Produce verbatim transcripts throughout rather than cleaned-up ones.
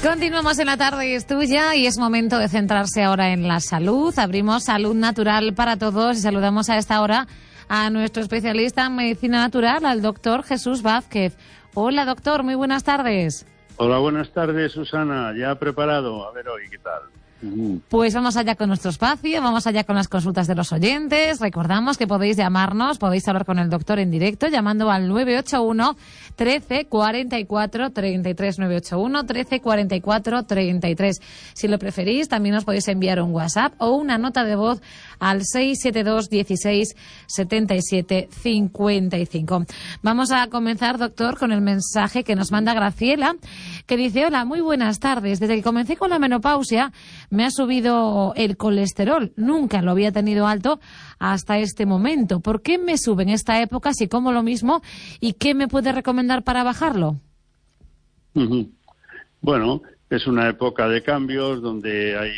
Continuamos en la tarde, es tuya y es momento de centrarse ahora en la salud. Abrimos Salud Natural para Todos y saludamos a esta hora a nuestro especialista en medicina natural, al doctor Jesús Vázquez. Hola, doctor, muy buenas tardes. Hola, buenas tardes, Susana. Ya preparado. A ver hoy, ¿qué tal? Pues vamos allá con nuestro espacio, vamos allá con las consultas de los oyentes. Recordamos que podéis llamarnos, podéis hablar con el doctor en directo llamando al nueve ocho uno, trece, cuarenta y cuatro, treinta y tres, nueve ocho uno, trece, cuarenta y cuatro, treinta y tres. Si lo preferís, también os podéis enviar un WhatsApp o una nota de voz al seis siete dos, dieciséis, setenta y siete, cincuenta y cinco. Vamos a comenzar, doctor, con el mensaje que nos manda Graciela, que dice: hola, muy buenas tardes. Desde que comencé con la menopausia me ha subido el colesterol. Nunca lo había tenido alto hasta este momento. ¿Por qué me sube en esta época si como lo mismo? ¿Y qué me puede recomendar para bajarlo? Uh-huh. Bueno, es una época de cambios donde hay,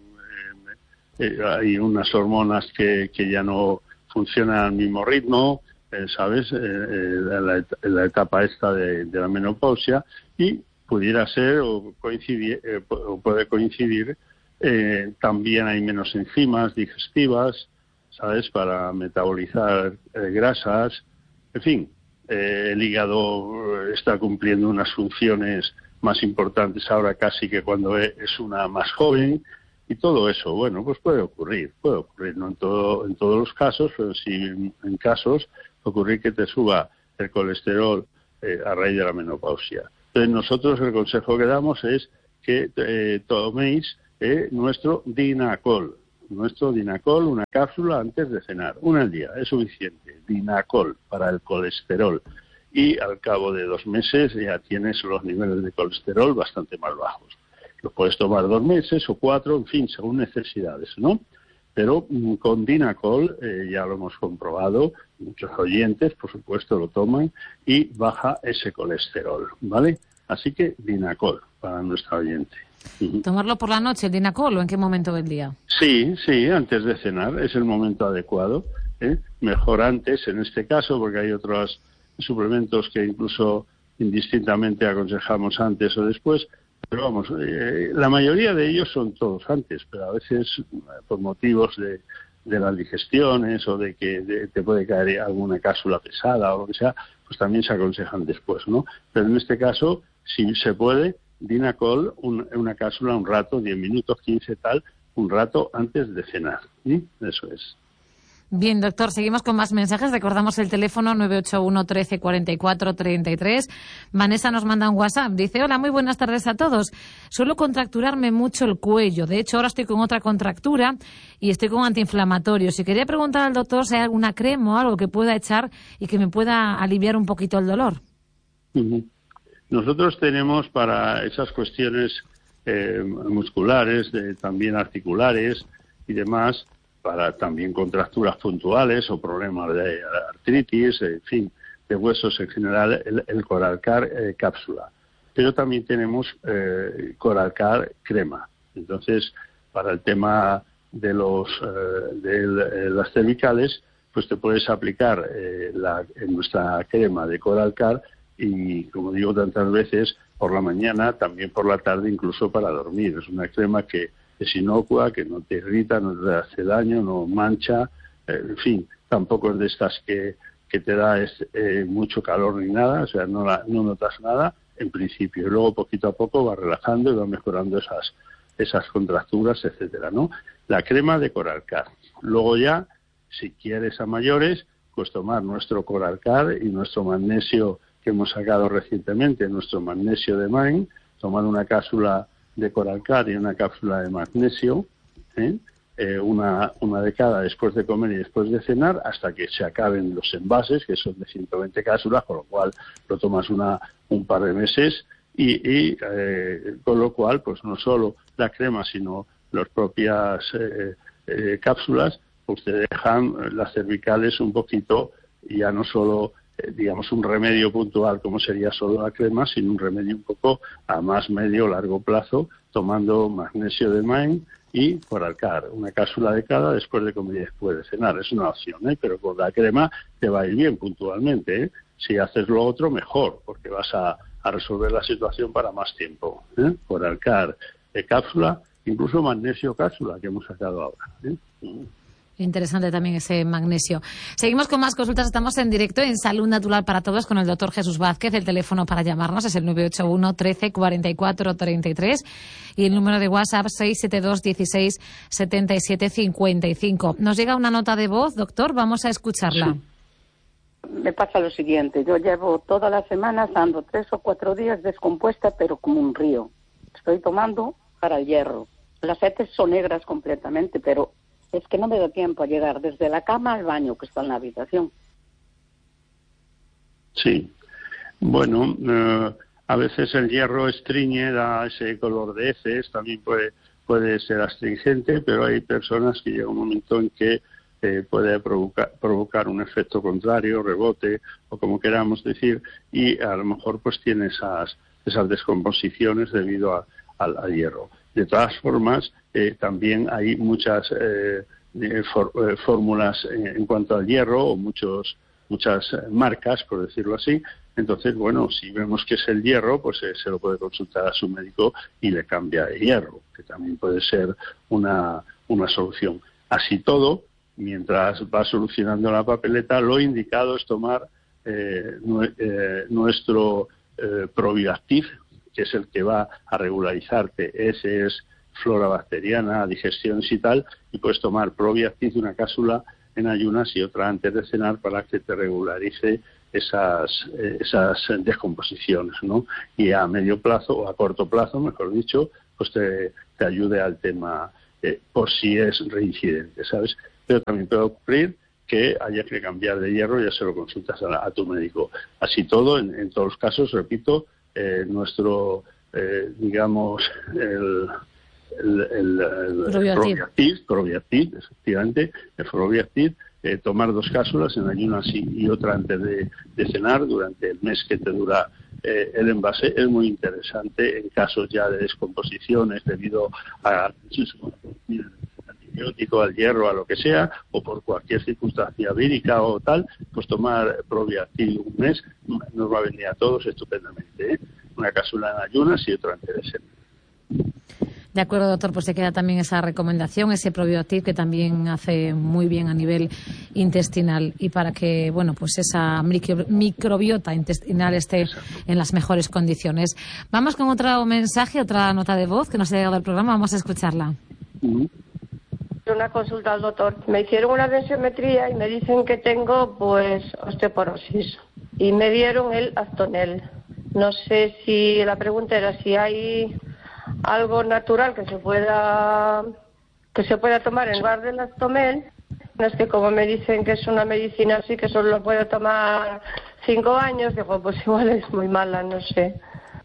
eh, eh, hay unas hormonas que, que ya no funcionan al mismo ritmo, eh, ¿sabes? Eh, eh, en, la et- en la etapa esta de, de la menopausia, y pudiera ser o, coincidir, eh, o puede coincidir. Eh, también hay menos enzimas digestivas, ¿sabes?, para metabolizar eh, grasas. En fin, eh, el hígado está cumpliendo unas funciones más importantes ahora casi que cuando es una más joven, y todo eso, bueno, pues puede ocurrir, puede ocurrir, no en todo, en todos los casos, pero sí en, en casos ocurrir que te suba el colesterol eh, a raíz de la menopausia. Entonces nosotros el consejo que damos es que eh, toméis Eh, nuestro Dinacol, nuestro Dinacol, una cápsula antes de cenar, una al día, es suficiente, Dinacol para el colesterol, y al cabo de dos meses ya tienes los niveles de colesterol bastante más bajos. Lo puedes tomar dos meses o cuatro, en fin, según necesidades, ¿no? Pero mm, con Dinacol eh, ya lo hemos comprobado, muchos oyentes, por supuesto, lo toman y baja ese colesterol, ¿vale? Así que Dinacol para nuestra oyente. ¿Tomarlo por la noche, el Dinacol, o en qué momento del día? Sí, sí, antes de cenar es el momento adecuado, ¿eh? Mejor antes, en este caso, porque hay otros suplementos que incluso indistintamente aconsejamos antes o después, pero vamos, eh, la mayoría de ellos son todos antes, pero a veces por motivos de, de las digestiones o de que de, te puede caer alguna cápsula pesada o lo que sea, pues también se aconsejan después, ¿no? Pero en este caso, si se puede, Dinacol, un, una cápsula, un rato, diez minutos, quince, tal, un rato antes de cenar. ¿Sí? Eso es. Bien, doctor, seguimos con más mensajes. Recordamos el teléfono nueve ocho uno, trece, cuarenta y cuatro, treinta y tres. Vanessa nos manda un WhatsApp. Dice: hola, muy buenas tardes a todos. Suelo contracturarme mucho el cuello. De hecho, ahora estoy con otra contractura y estoy con antiinflamatorios. Y quería preguntar al doctor si hay alguna crema o algo que pueda echar y que me pueda aliviar un poquito el dolor. Uh-huh. Nosotros tenemos para esas cuestiones eh, musculares, de, también articulares y demás, para también contracturas puntuales o problemas de artritis, en fin, de huesos en general, el, el Coralcar eh, cápsula. Pero también tenemos eh, Coralcar crema. Entonces, para el tema de los eh, de las cervicales, pues te puedes aplicar eh, la, en nuestra crema de Coralcar. Y, como digo tantas veces, por la mañana, también por la tarde, incluso para dormir. Es una crema que es inocua, que no te irrita, no te hace daño, no mancha, eh, en fin, tampoco es de estas que, que te da es, eh, mucho calor ni nada, o sea, no, la, no notas nada en principio. Y luego, poquito a poco, va relajando y va mejorando esas, esas contracturas, etcétera, ¿no? La crema de Coralcar. Luego ya, si quieres a mayores, pues tomar nuestro Coralcar y nuestro magnesio que hemos sacado recientemente, nuestro magnesio de Main, tomar una cápsula de Coralcar y una cápsula de magnesio, ¿eh? Eh, una, una de cada después de comer y después de cenar, hasta que se acaben los envases, que son de ciento veinte cápsulas, con lo cual lo tomas una un par de meses, y, y eh, con lo cual, pues no solo la crema, sino las propias eh, eh, cápsulas, pues te dejan las cervicales un poquito, ya no solo digamos un remedio puntual como sería solo la crema, sino un remedio un poco a más medio o largo plazo, tomando magnesio de Main y Coralcar, una cápsula de cada después de comer y después de cenar. Es una opción, ¿eh? Pero con la crema te va a ir bien puntualmente, ¿eh? Si haces lo otro, mejor, porque vas a, a resolver la situación para más tiempo. ¿eh? Coralcar eh, cápsula, incluso magnesio cápsula que hemos sacado ahora. ¿eh? Interesante también ese magnesio. Seguimos con más consultas. Estamos en directo en Salud Natural para Todos con el doctor Jesús Vázquez. El teléfono para llamarnos es el nueve ocho uno, trece, cuarenta y cuatro, treinta y tres y el número de WhatsApp seis siete dos, dieciséis, setenta y siete, cincuenta y cinco. Nos llega una nota de voz, doctor. Vamos a escucharla. Sí. Me pasa lo siguiente. Yo llevo todas las semanas, ando tres o cuatro días descompuesta, pero como un río. Estoy tomando para el hierro. Las heces son negras completamente, pero es que no me da tiempo a llegar desde la cama al baño que está en la habitación. Sí. Bueno, eh, a veces el hierro estriñe, da ese color de heces, también puede, puede ser astringente, pero hay personas que llega un momento en que eh, puede provocar, provocar un efecto contrario, rebote, o como queramos decir, y a lo mejor pues tiene esas, esas descomposiciones debido a, al, al hierro. De todas formas, eh, también hay muchas eh, for, eh, fórmulas en, en cuanto al hierro, o muchos, muchas marcas, por decirlo así. Entonces, bueno, si vemos que es el hierro, pues eh, se lo puede consultar a su médico y le cambia de hierro, que también puede ser una, una solución. Así todo, mientras va solucionando la papeleta, lo indicado es tomar eh, nue, eh, nuestro eh, Probiactiv, que es el que va a regularizarte. Ese es flora bacteriana, digestiones y tal, y puedes tomar Probiactiv, una cápsula en ayunas y otra antes de cenar para que te regularice esas eh, esas descomposiciones, ¿no? Y a medio plazo, o a corto plazo, mejor dicho, pues te, te ayude al tema, eh, por si es reincidente, ¿sabes? Pero también puede ocurrir que haya que cambiar de hierro, ya se lo consultas a, la, a tu médico. Así todo, en, en todos los casos, repito, Eh, nuestro, eh, digamos, el, el, el, el Probiactiv, Probiactiv, efectivamente, el Probiactiv, eh, tomar dos cápsulas en ayunas y, y otra antes de, de cenar durante el mes que te dura eh, el envase, es muy interesante en casos ya de descomposiciones debido a antibiótico, al hierro, a lo que sea, o por cualquier circunstancia vírica o tal, pues tomar Probiactiv un mes nos va a venir a todos estupendamente, ¿eh? Una cápsula en ayunas y otra antes de cenar. De acuerdo, doctor, pues se queda también esa recomendación, ese Probiactiv que también hace muy bien a nivel intestinal y para que, bueno, pues esa micro, microbiota intestinal esté en las mejores condiciones. Vamos con otro mensaje, otra nota de voz que nos ha llegado al programa, vamos a escucharla. Uh-huh. Una consulta al doctor. Me hicieron una densitometría y me dicen que tengo, pues, osteoporosis. Y me dieron el Astonel. No sé si, la pregunta era si hay algo natural que se pueda que se pueda tomar en lugar del Astonel. No es que como me dicen que es una medicina así que solo lo puedo tomar cinco años, digo, pues igual es muy mala, no sé.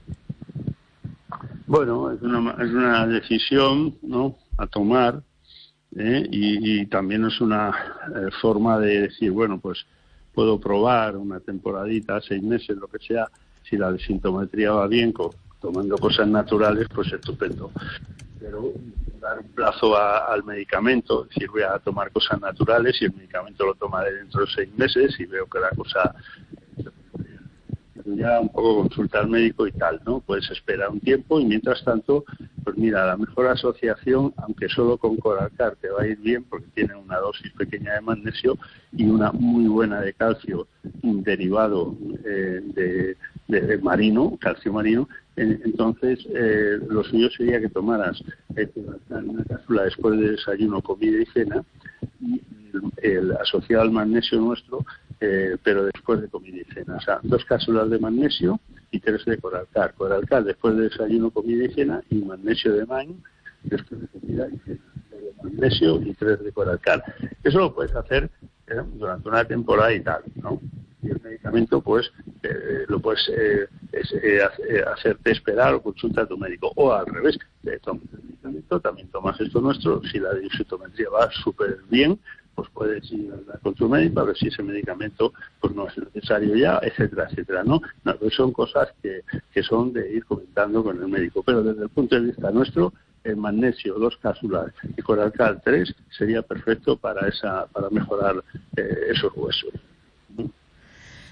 Bueno, es una, es una decisión, ¿no?, a tomar. ¿Eh? Y, y también es una eh, forma de decir, bueno, pues puedo probar una temporadita, seis meses, lo que sea, si la sintometría va bien, con, tomando cosas naturales, pues estupendo. Pero dar un plazo a, al medicamento, es decir, voy a tomar cosas naturales y el medicamento lo tomaré dentro de seis meses y veo que la cosa... ya un poco consulta al médico y tal, ¿no? Puedes esperar un tiempo y mientras tanto, pues mira, la mejor asociación, aunque solo con Coralcar te va a ir bien porque tiene una dosis pequeña de magnesio y una muy buena de calcio, un derivado eh, de, de, de marino, calcio marino, eh, entonces eh, lo suyo sería que tomaras eh, una cápsula después de desayuno, comida y cena, y el, el asociado al magnesio nuestro, Eh, pero después de comida y cena. O sea, dos cápsulas de magnesio y tres de Coralcar. Coralcar después de desayuno, comida y cena, y magnesio de Main después de comida y cena. De magnesio y tres de Coralcar. Eso lo puedes hacer eh, durante una temporada y tal, ¿no? Y el medicamento, pues, eh, lo puedes eh, es, eh, hacerte esperar o consulta a tu médico. O al revés, te tomas el medicamento, también tomas esto nuestro, si la densitometría va súper bien, pues puedes ir a hablar con tu médico a ver si ese medicamento pues no es necesario ya, etcétera, etcétera, ¿no? No, pues son cosas que, que son de ir comentando con el médico, pero desde el punto de vista nuestro, el magnesio, dos cápsulas y Coralcar tres sería perfecto para esa para mejorar eh, esos huesos.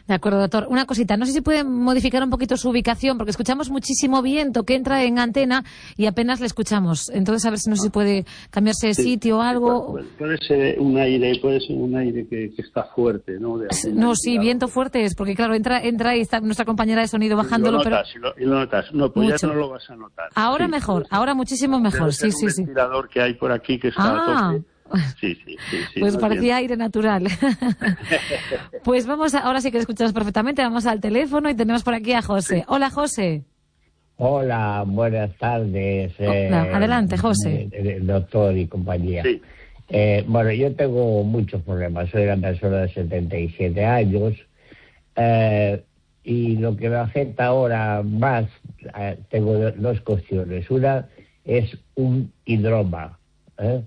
De acuerdo, doctor. Una cosita, no sé si puede modificar un poquito su ubicación, porque escuchamos muchísimo viento que entra en antena y apenas le escuchamos. Entonces, a ver si no sé si puede cambiarse de Sí, sitio o algo. Puede, puede ser un aire, puede ser un aire que, que está fuerte, ¿no? De No, sí, viento fuerte es, porque claro, entra entra y está nuestra compañera de sonido bajándolo. Y lo notas, pero... y lo, y lo notas. No, pues Mucho. ya no lo vas a notar. Ahora Sí, mejor, debe ser- ahora muchísimo mejor, debe sí, ser sí, un sí. ventilador que hay por aquí que está Ah. a tope. Sí, sí, sí, sí. Pues más parecía bien. aire natural. Pues vamos, a, ahora sí que lo escuchamos perfectamente, vamos al teléfono y tenemos por aquí a José. Hola, José. Hola, buenas tardes. Hola, adelante, José. eh, eh, doctor y compañía. Sí. Eh, bueno, yo tengo muchos problemas. Soy una persona de setenta y siete años eh, y lo que me afecta ahora más, eh, tengo do- dos cuestiones. Una es un hidroma. ¿eh?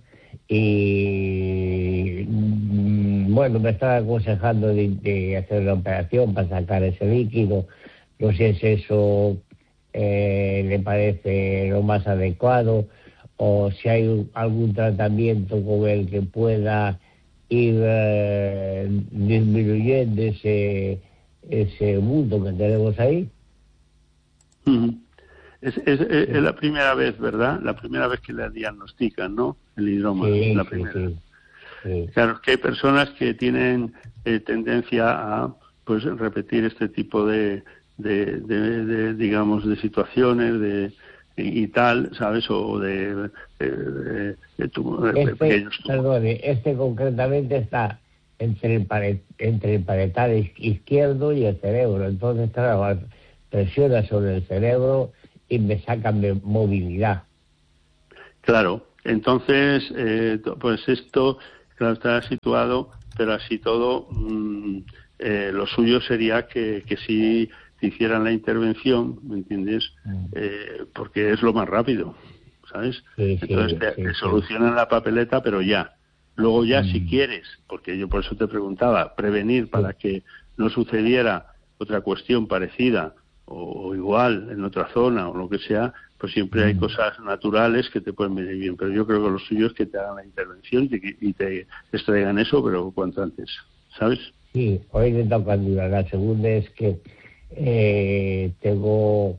Y mm, bueno, me estaba aconsejando de, de hacer una operación para sacar ese líquido. No sé si eso eh, le parece lo más adecuado o si hay un- algún tratamiento con el que pueda ir eh, disminuyendo ese ese mundo que tenemos ahí. Ujú. Es, es, es- es la primera vez, ¿verdad? La primera vez que le diagnostican, ¿no? El hidroma, Sí, la sí, primera. sí, sí. Claro, que hay personas que tienen eh, tendencia a, pues, repetir este tipo de, de, de- de, digamos, de situaciones, de y, y tal, ¿sabes? O de, de, de- de tu- de Este, pequeños tumores. perdone, este concretamente está entre el paret, entre el parietal iz- izquierdo y el cerebro. Entonces, claro, presiona sobre el cerebro y me sacan de movilidad. Claro, entonces, eh, to- pues esto, claro, está situado, pero así todo, mmm, eh, lo suyo sería que, que sí te hicieran la intervención, ¿me entiendes? Mm. Eh, porque es lo más rápido, ¿sabes? Sí, sí, Entonces te, sí, te sí. solucionan la papeleta, pero ya. Luego ya, si Mm. quieres, porque yo por eso te preguntaba, prevenir para que no sucediera otra cuestión parecida o, o igual en otra zona o lo que sea, pues siempre hay Mm. cosas naturales que te pueden venir bien. Pero yo creo que lo suyo es que te hagan la intervención y te, y te extraigan eso, pero cuanto antes, ¿sabes? Sí, hoy me toca dura. La segunda es que eh, tengo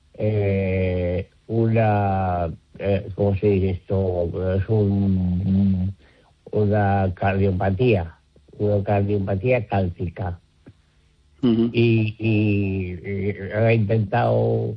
eh, una, eh, ¿cómo se dice esto? Es un, una cardiopatía, una cardiopatía cálcica. Ujú. Y, y, y he intentado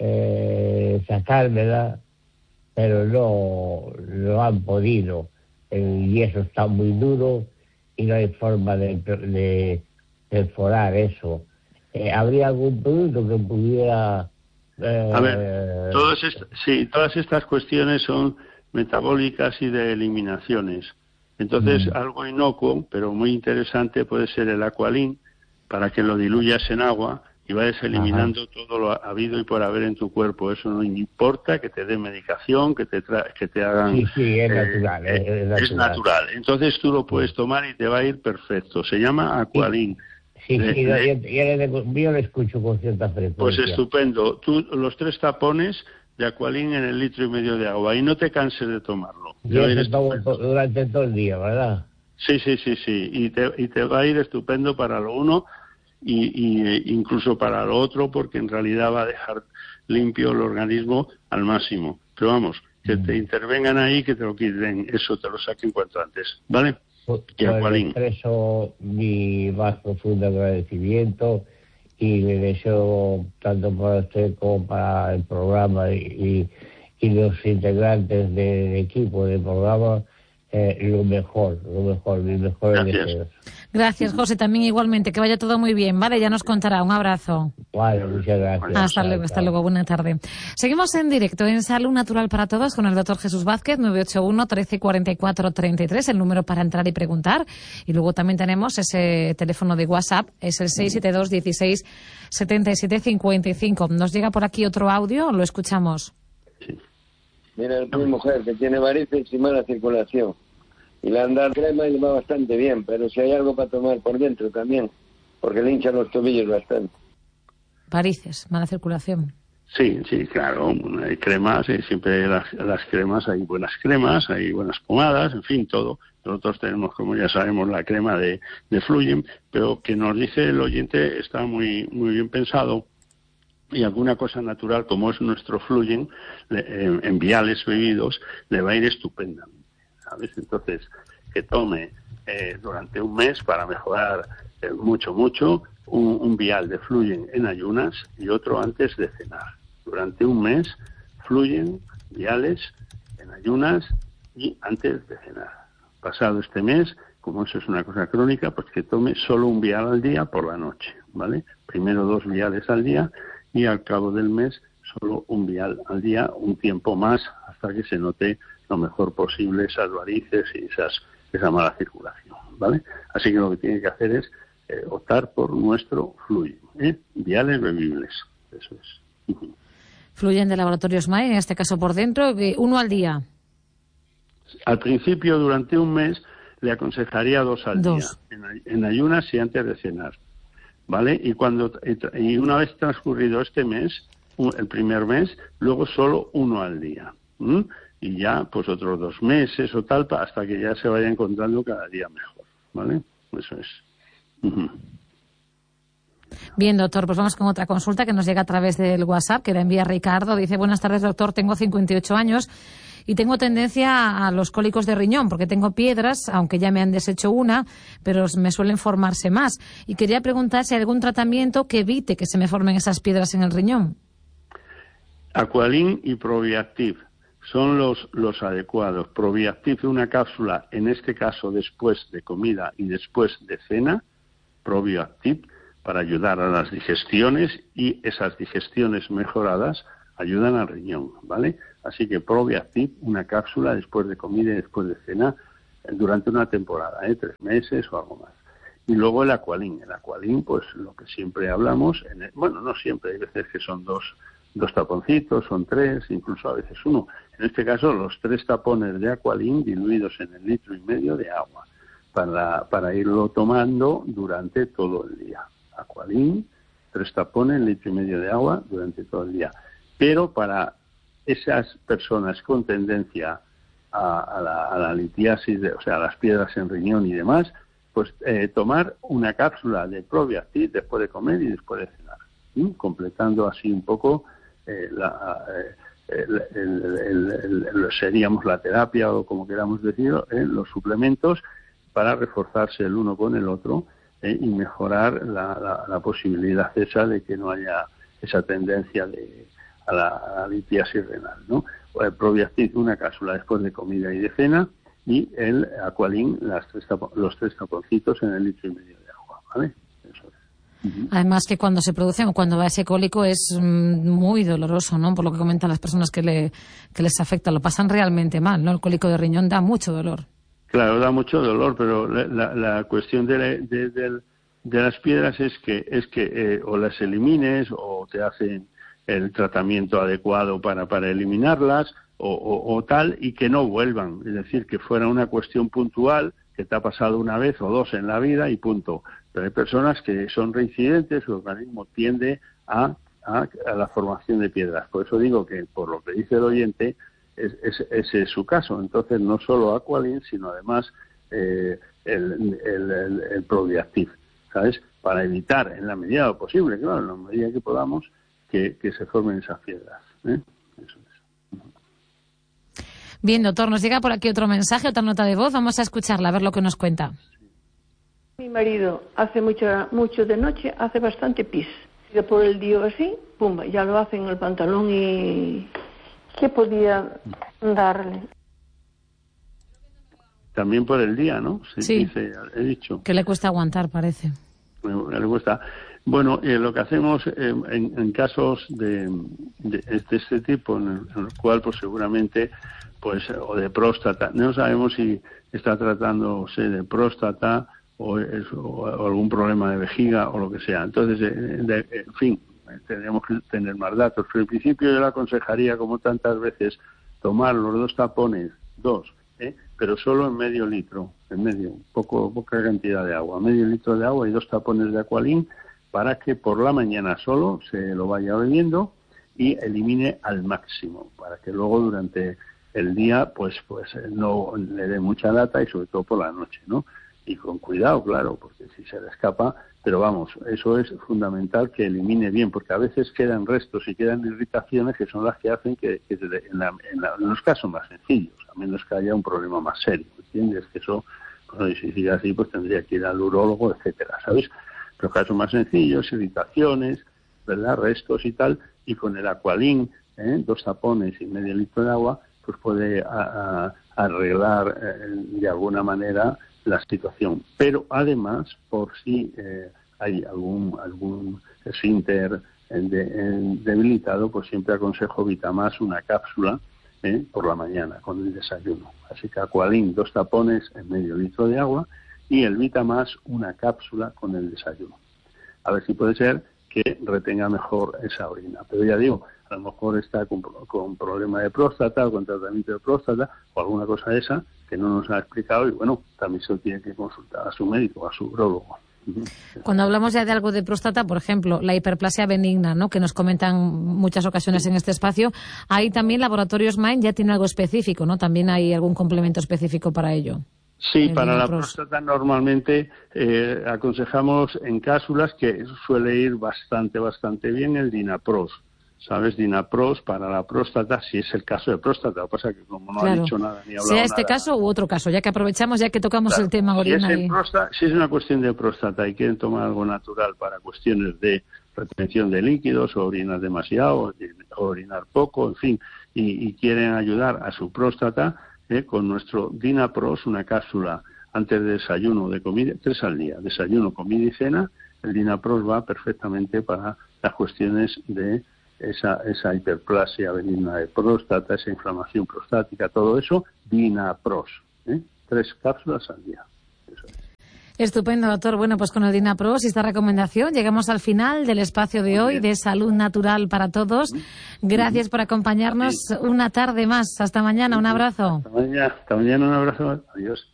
eh, sacármela, pero no, no han podido. El yeso está muy duro y no hay forma de, de perforar eso. Eh, ¿Habría algún producto que pudiera...? Eh, A ver, todas est- sí, todas estas cuestiones son metabólicas y de eliminaciones. Entonces, Mm. algo inocuo, pero muy interesante, puede ser el Aqualin, para que lo diluyas en agua y vayas eliminando Ajá. todo lo habido y por haber en tu cuerpo. Eso no importa que te dé medicación, que te tra- que te hagan... Sí, sí, es eh, natural, eh, es- es es natural. natural. Entonces tú lo puedes tomar y te va a ir perfecto. Se llama Aqualin. Sí, Le- sí, no, le- yo, yo le- yo lo escucho con cierta Pues frecuencia. estupendo. Tú los tres tapones de Aqualin en el litro y medio de agua y no te canses de tomarlo. Te Yo va a ir eso tomo estupendo. to- durante todo el día, ¿verdad? Sí, sí, sí, sí. Y te, y te va a ir estupendo para lo uno y, y eh, incluso para lo otro, porque en realidad va a dejar limpio el organismo al máximo. Pero vamos, que Mm. te intervengan ahí, que te lo quiten, eso te lo saquen cuanto antes. ¿Vale? Pues Y pues le Aqualin. expreso mi más profundo agradecimiento y le deseo tanto para usted como para el programa y, y, y los integrantes del equipo del programa eh, lo mejor, lo mejor, mis mejores Gracias. deseos. Gracias, José, también igualmente, que vaya todo muy bien, ¿vale? Ya nos contará, un abrazo. Vale, muchas gracias. Hasta Chao, luego, hasta chao. luego, buena tarde. Seguimos en directo en Salud Natural para Todos con el doctor Jesús Vázquez, nueve ocho uno, trece, cuarenta y cuatro, treinta y tres, el número para entrar y preguntar. Y luego también tenemos ese teléfono de WhatsApp, es el seis siete dos, dieciséis, setenta y siete, cincuenta y cinco. Nos llega por aquí otro audio, lo escuchamos. Mira, mi mujer que tiene varices y mala circulación. Y le han dado crema y le va bastante bien, pero si hay algo para tomar por dentro también, porque le hinchan los tobillos bastante. Varices, mala circulación. Sí, sí, claro, hay cremas, eh, siempre las, las cremas, hay buenas cremas, hay buenas pomadas, en fin, todo. Nosotros tenemos, como ya sabemos, la crema de, de Fluyen, pero que nos dice el oyente está muy muy bien pensado, y alguna cosa natural, como es nuestro Fluyen, eh, en viales bebidos, le va a ir estupendamente, ¿sabes? Entonces, que tome eh, durante un mes para mejorar eh, mucho, mucho, un, un vial de Fluyen en ayunas y otro antes de cenar. Durante un mes, Fluyen, viales en ayunas y antes de cenar. Pasado este mes, como eso es una cosa crónica, pues que tome solo un vial al día por la noche, ¿vale? Primero dos viales al día y al cabo del mes solo un vial al día, un tiempo más, hasta que se note lo mejor posible esas varices y esas, esa mala circulación, ¿vale? Así que lo que tiene que hacer es eh, optar por nuestro Fluyen, ¿eh? Viales bebibles, eso es. Fluyen de Laboratorios S M A I, en este caso por dentro, uno al día. Al principio, durante un mes, le aconsejaría dos al dos. día, en, en ayunas y antes de cenar, ¿vale? Y cuando y una vez transcurrido este mes, el primer mes, luego solo uno al día, ¿m? Y ya pues otros dos meses o tal, hasta que ya se vaya encontrando cada día mejor, ¿vale? Eso es. Uh-huh. Bien, doctor, pues vamos con otra consulta que nos llega a través del WhatsApp, que la envía Ricardo. Dice: buenas tardes, doctor, tengo cincuenta y ocho años y tengo tendencia a los cólicos de riñón porque tengo piedras, aunque ya me han deshecho una, pero me suelen formarse más. Y quería preguntar si hay algún tratamiento que evite que se me formen esas piedras en el riñón. Aqualin y Probiactiv son los, los adecuados. Probiactiv, una cápsula, en este caso después de comida y después de cena, Probiactiv, para ayudar a las digestiones, y esas digestiones mejoradas ayudan al riñón, ¿vale? Así que Probiactiv, una cápsula después de comida y después de cena, durante una temporada, ¿eh? tres meses o algo más. Y luego el Aqualin. El Aqualin, pues lo que siempre hablamos, en el, bueno, no siempre, hay veces que son dos, dos taponcitos, son tres, incluso a veces uno. En este caso, los tres tapones de Aqualin diluidos en el litro y medio de agua, para, para irlo tomando durante todo el día. Aqualin, tres tapones, litro y medio de agua durante todo el día. Pero para esas personas con tendencia a, a, la, a la litiasis, de, o sea, a las piedras en riñón y demás, pues eh, tomar una cápsula de Probiactiv después de comer y después de cenar, ¿sí? Completando así un poco eh, la, eh, el, el, el, el, el, seríamos la terapia, o como queramos decirlo, eh, los suplementos, para reforzarse el uno con el otro eh, y mejorar la, la, la posibilidad esa de que no haya esa tendencia de a la, a la litiasis renal, ¿no? El Probiactiv, una cápsula después de comida y de cena, y el Aqualin, las tres tapo, los tres taponcitos en el litro y medio de agua, ¿vale? Eso es. Uh-huh. Además que cuando se produce o cuando va ese cólico es mm, muy doloroso, ¿no? Por lo que comentan las personas que, le, que les afecta, lo pasan realmente mal, ¿no? El cólico de riñón da mucho dolor. Claro, da mucho dolor, pero la, la, la cuestión de, la, de, de, de las piedras es que es que eh, o las elimines o te hacen el tratamiento adecuado para, para eliminarlas o, o, o tal, y que no vuelvan. Es decir, que fuera una cuestión puntual, que te ha pasado una vez o dos en la vida y punto. Pero hay personas que son reincidentes, su organismo tiende a, a, a la formación de piedras. Por eso digo que, por lo que dice el oyente, es, es, ese es su caso. Entonces, no solo Aqualin, sino además eh, el, el, el, el Probiactiv, ¿sabes? Para evitar, en la medida de lo posible, claro, en la medida que podamos, Que, que se formen esas piedras, ¿eh? Eso es. Bien, doctor, nos llega por aquí otro mensaje, otra nota de voz. Vamos a escucharla, a ver lo que nos cuenta. Mi marido hace mucho, mucho de noche, hace bastante pis. Y por el día así, pumba, ya lo hace en el pantalón. Y ¿qué podía darle? También por el día, ¿no? Se sí, dice, he dicho. Que le cuesta aguantar, parece. Le cuesta. Bueno, eh, lo que hacemos eh, en, en casos de, de, de este tipo, en el, en el cual pues seguramente, pues o de próstata, no sabemos si está tratándose de próstata o, es, o, o algún problema de vejiga o lo que sea. Entonces, eh, de, en fin, tendríamos que tener más datos. Pero en principio yo le aconsejaría, como tantas veces, tomar los dos tapones, dos, ¿eh? pero solo en medio litro, en medio, poco poca cantidad de agua, medio litro de agua y dos tapones de Aqualin, para que por la mañana solo se lo vaya bebiendo y elimine al máximo, para que luego durante el día pues pues no le dé mucha lata, y sobre todo por la noche, ¿no? Y con cuidado, claro, porque si se le escapa, pero vamos, eso es fundamental, que elimine bien, porque a veces quedan restos y quedan irritaciones que son las que hacen que, que en, la, en, la, en los casos más sencillos, a menos que haya un problema más serio, ¿entiendes? Que eso, bueno, y si sigue así, pues tendría que ir al urólogo, etcétera, ¿sabes? Pero casos más sencillos, irritaciones, ¿verdad? Restos y tal, y con el Aqualin, ¿eh? dos tapones y medio litro de agua, pues puede a, a, arreglar eh, de alguna manera la situación. Pero además, por si eh, hay algún algún esfínter de, de, debilitado, pues siempre aconsejo Vitamás, una cápsula eh, por la mañana con el desayuno. Así que Aqualin, dos tapones en medio litro de agua, y el Vitamás, una cápsula con el desayuno. A ver si puede ser que retenga mejor esa orina. Pero ya digo, a lo mejor está con, con problema de próstata o con tratamiento de próstata o alguna cosa de esa que no nos ha explicado, y bueno, también se lo tiene que consultar a su médico, a su urólogo. Cuando hablamos ya de algo de próstata, por ejemplo, la hiperplasia benigna, ¿no?, que nos comentan muchas ocasiones en este espacio, ahí también Laboratorios Mind ya tiene algo específico, ¿no? También hay algún complemento específico para ello. Sí, para la próstata normalmente eh, aconsejamos en cápsulas, que suele ir bastante, bastante bien, el Dinapros. ¿Sabes? Dinapros para la próstata, si es el caso de próstata. Lo que pasa es que como no claro. ha dicho nada ni hablado sea este nada, caso u otro caso, ya que aprovechamos, ya que tocamos claro, el tema orina. Si es, próstata, si es una cuestión de próstata y quieren tomar algo natural para cuestiones de retención de líquidos, o orinar demasiado, o orinar poco, en fin, y, y quieren ayudar a su próstata, eh, con nuestro Dinapros, una cápsula antes de desayuno, de comida, tres al día, desayuno, comida y cena, el Dinapros va perfectamente para las cuestiones de esa esa hiperplasia benigna de próstata, esa inflamación prostática, todo eso, Dinapros, ¿eh? Tres cápsulas al día. Eso es. Estupendo, doctor. Bueno, pues con el Dinapros y esta recomendación llegamos al final del espacio de hoy de Salud Natural para Todos. Gracias por acompañarnos una tarde más. Hasta mañana, un abrazo. Hasta mañana, hasta mañana un abrazo. Adiós.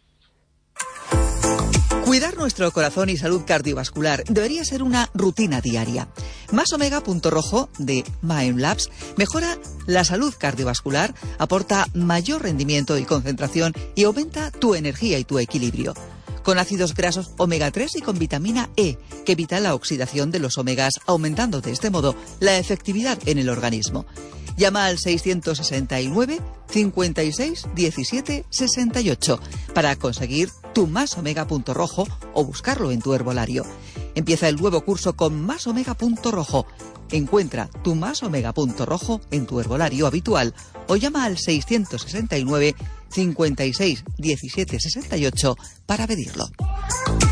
Cuidar nuestro corazón y salud cardiovascular debería ser una rutina diaria. Más Omega Punto Rojo de Mind Labs mejora la salud cardiovascular, aporta mayor rendimiento y concentración y aumenta tu energía y tu equilibrio. Con ácidos grasos omega tres y con vitamina E, que evita la oxidación de los omegas, aumentando de este modo la efectividad en el organismo. Llama al seiscientos sesenta y nueve, cincuenta y seis, diecisiete, sesenta y ocho para conseguir tu Más Omega Punto Rojo o buscarlo en tu herbolario. Empieza el nuevo curso con Más Omega Punto Rojo. Encuentra tu Más Omega Punto Rojo en tu herbolario habitual o llama al seiscientos sesenta y nueve, cincuenta y seis, diecisiete, sesenta y ocho para pedirlo.